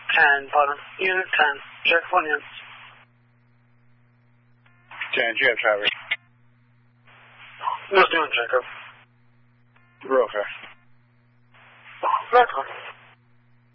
10, bottom. Unit 10. Check 1 unit. 10, jet traffic. What's doing, Jacob? Roger. D'accord.